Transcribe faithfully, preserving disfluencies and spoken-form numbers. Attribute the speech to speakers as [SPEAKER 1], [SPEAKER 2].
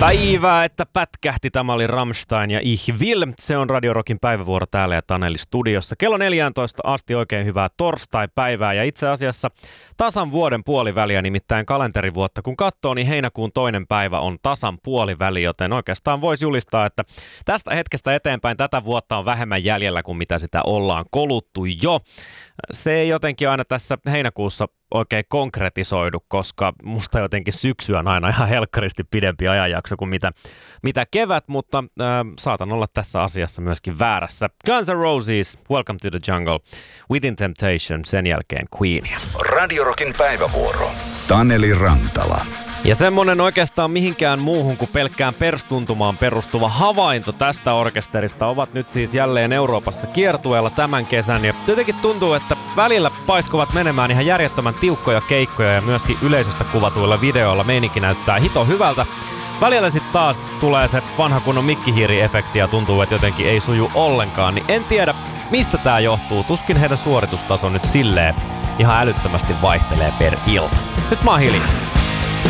[SPEAKER 1] Päivää, että pätkähti. Tämä oli Rammstein ja Ich Will. Se on Radio Rockin päivävuoro täällä ja Taneli studiossa. Kello neljätoista asti oikein hyvää torstai-päivää ja itse asiassa tasan vuoden puoliväliä, nimittäin kalenterivuotta. Kun katsoo, niin heinäkuun toinen päivä on tasan puoliväli, joten oikeastaan voisi julistaa, että tästä hetkestä eteenpäin tätä vuotta on vähemmän jäljellä kuin mitä sitä ollaan koluttu jo. Se ei jotenkin aina tässä heinäkuussa oikein konkretisoidu, koska musta jotenkin syksy on aina ihan helkkaristi pidempi ajanjakso kuin mitä, mitä kevät, mutta äh, saatan olla tässä asiassa myöskin väärässä. Guns N' Roses, Welcome to the Jungle, Within Temptation, sen jälkeen Queenia.
[SPEAKER 2] Radio Rockin päivävuoro. Taneli Rantala.
[SPEAKER 1] Ja semmonen oikeastaan mihinkään muuhun kuin pelkkään perstuntumaan perustuva havainto tästä orkesterista ovat nyt siis jälleen Euroopassa kiertueella tämän kesän. Ja jotenkin tuntuu, että välillä paiskovat menemään ihan järjettömän tiukkoja keikkoja ja myöskin yleisöstä kuvatuilla videoilla meininki näyttää hito hyvältä. Välillä sitten taas tulee se vanha kunnon mikkihiiri-efekti ja tuntuu, että jotenkin ei suju ollenkaan. Niin en tiedä, mistä tää johtuu. Tuskin heidän suoritustaso nyt silleen ihan älyttömästi vaihtelee per ilta. Nyt mä oon hiljaa.